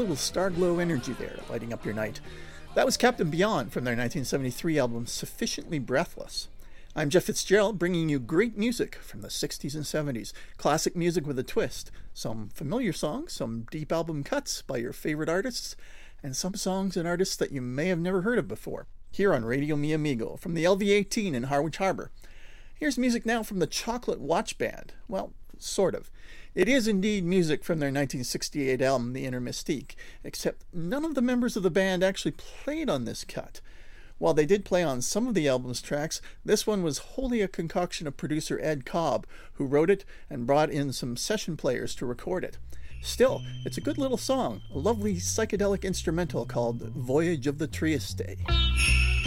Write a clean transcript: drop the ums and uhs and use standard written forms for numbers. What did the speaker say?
little Starglow energy there, lighting up your night. That was Captain Beyond from their 1973 album Sufficiently Breathless. I'm Jeff Fitzgerald, bringing you great music from the 60s and 70s. Classic music with a twist. Some familiar songs, some deep album cuts by your favorite artists, and some songs and artists that you may have never heard of before. Here on Radio Mi Amigo from the LV-18 in Harwich Harbour. Here's music now from the Chocolate Watch Band. Well, sort of. It is indeed music from their 1968 album, The Inner Mystique, except none of the members of the band actually played on this cut. While they did play on some of the album's tracks, this one was wholly a concoction of producer Ed Cobb, who wrote it and brought in some session players to record it. Still, it's a good little song, a lovely psychedelic instrumental called Voyage of the Trieste.